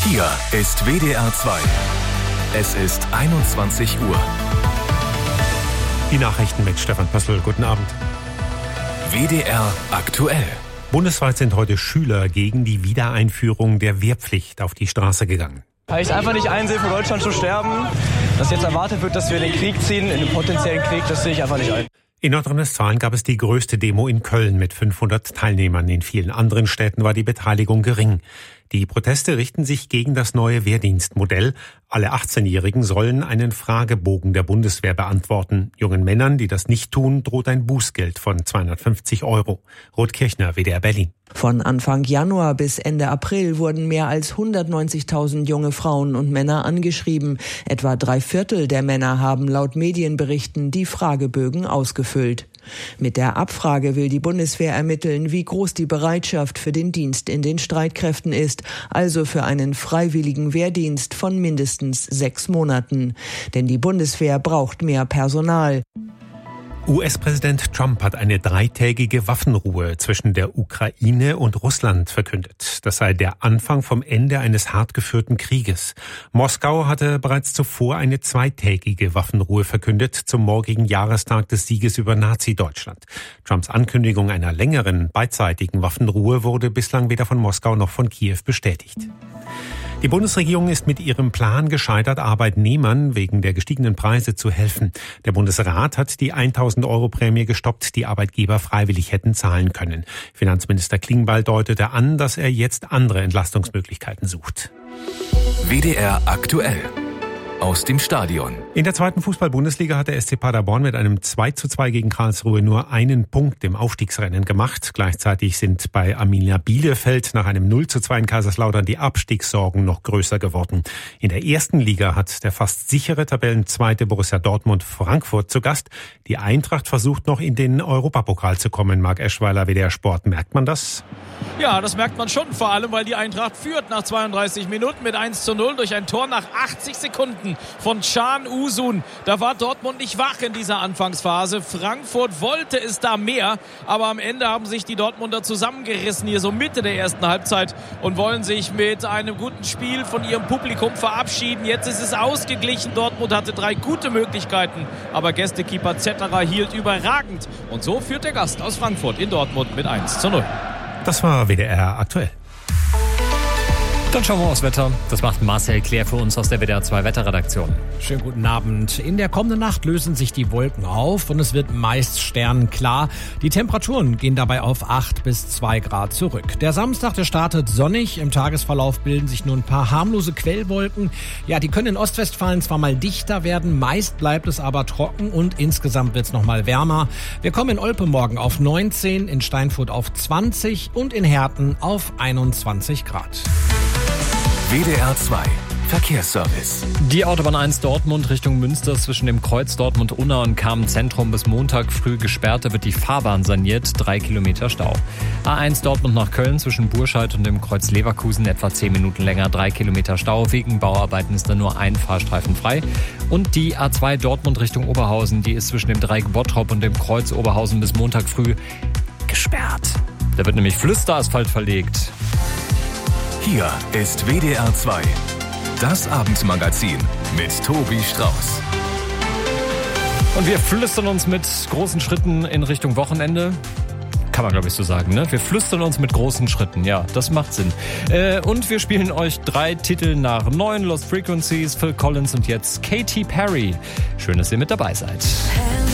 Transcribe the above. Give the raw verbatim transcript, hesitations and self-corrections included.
Hier ist W D R zwei. Es ist einundzwanzig Uhr. Die Nachrichten mit Stefan Pössl. Guten Abend. W D R aktuell. Bundesweit sind heute Schüler gegen die Wiedereinführung der Wehrpflicht auf die Straße gegangen. Weil ich es einfach nicht einsehe, für Deutschland zu sterben. Dass jetzt erwartet wird, dass wir in den Krieg ziehen, in den potenziellen Krieg, das sehe ich einfach nicht ein. In Nordrhein-Westfalen gab es die größte Demo in Köln mit fünfhundert Teilnehmern. In vielen anderen Städten war die Beteiligung gering. Die Proteste richten sich gegen das neue Wehrdienstmodell. Alle achtzehnjährigen sollen einen Fragebogen der Bundeswehr beantworten. Jungen Männern, die das nicht tun, droht ein Bußgeld von zweihundertfünfzig Euro. Ruth Kirchner, W D R Berlin. Von Anfang Januar bis Ende April wurden mehr als hundertneunzigtausend junge Frauen und Männer angeschrieben. Etwa drei Viertel der Männer haben laut Medienberichten die Fragebögen ausgefüllt. Mit der Abfrage will die Bundeswehr ermitteln, wie groß die Bereitschaft für den Dienst in den Streitkräften ist, also für einen freiwilligen Wehrdienst von mindestens sechs Monaten. Denn die Bundeswehr braucht mehr Personal. U S-Präsident Trump hat eine dreitägige Waffenruhe zwischen der Ukraine und Russland verkündet. Das sei der Anfang vom Ende eines hart geführten Krieges. Moskau hatte bereits zuvor eine zweitägige Waffenruhe verkündet zum morgigen Jahrestag des Sieges über Nazi-Deutschland. Trumps Ankündigung einer längeren beidseitigen Waffenruhe wurde bislang weder von Moskau noch von Kiew bestätigt. Die Bundesregierung ist mit ihrem Plan gescheitert, Arbeitnehmern wegen der gestiegenen Preise zu helfen. Der Bundesrat hat die tausend Euro Prämie gestoppt, die Arbeitgeber freiwillig hätten zahlen können. Finanzminister Klingbeil deutete an, dass er jetzt andere Entlastungsmöglichkeiten sucht. W D R aktuell. Aus dem Stadion. In der zweiten Fußball-Bundesliga hat der S C Paderborn mit einem zwei zu zwei gegen Karlsruhe nur einen Punkt im Aufstiegsrennen gemacht. Gleichzeitig sind bei Arminia Bielefeld nach einem null zu zwei in Kaiserslautern die Abstiegssorgen noch größer geworden. In der ersten Liga hat der fast sichere Tabellenzweite Borussia Dortmund Frankfurt zu Gast. Die Eintracht versucht noch in den Europapokal zu kommen. Marc Eschweiler, W D R Sport. Merkt man das? Ja, das merkt man schon, vor allem, weil die Eintracht führt nach zweiunddreißig Minuten mit eins zu null durch ein Tor nach achtzig Sekunden von Can Uzun. Da war Dortmund nicht wach in dieser Anfangsphase. Frankfurt wollte es da mehr, aber am Ende haben sich die Dortmunder zusammengerissen, hier so Mitte der ersten Halbzeit, und wollen sich mit einem guten Spiel von ihrem Publikum verabschieden. Jetzt ist es ausgeglichen. Dortmund hatte drei gute Möglichkeiten, aber Gästekeeper Zetterer hielt überragend. Und so führt der Gast aus Frankfurt in Dortmund mit eins zu null. Das war W D R aktuell. Dann schauen wir aufs Wetter. Das macht Marcel Claire für uns aus der W D R zwei Wetterredaktion. Schönen guten Abend. In der kommenden Nacht lösen sich die Wolken auf und es wird meist sternklar. Die Temperaturen gehen dabei auf acht bis zwei Grad zurück. Der Samstag, der startet sonnig. Im Tagesverlauf bilden sich nur ein paar harmlose Quellwolken. Ja, die können in Ostwestfalen zwar mal dichter werden, meist bleibt es aber trocken und insgesamt wird es noch mal wärmer. Wir kommen in Olpe morgen auf neunzehn, in Steinfurt auf zwanzig und in Herten auf einundzwanzig Grad. W D R zwei Verkehrsservice. Die Autobahn eins Dortmund Richtung Münster zwischen dem Kreuz Dortmund-Unna und Kamen-Zentrum bis Montag früh gesperrt. Da wird die Fahrbahn saniert. Drei Kilometer Stau. A eins Dortmund nach Köln zwischen Burscheid und dem Kreuz Leverkusen etwa zehn Minuten länger. Drei Kilometer Stau. Wegen Bauarbeiten ist da nur ein Fahrstreifen frei. Und die A zwei Dortmund Richtung Oberhausen. Die ist zwischen dem Dreieck Bottrop und dem Kreuz Oberhausen bis Montag früh gesperrt. Da wird nämlich Flüsterasphalt verlegt. Hier ist W D R zwei. Das Abendmagazin mit Tobi Strauß. Und wir flüstern uns mit großen Schritten in Richtung Wochenende. Kann man, glaube ich, so sagen, ne? Wir flüstern uns mit großen Schritten. Ja, das macht Sinn. Äh, und wir spielen euch drei Titel nach neun. Lost Frequencies, Phil Collins und jetzt Katy Perry. Schön, dass ihr mit dabei seid.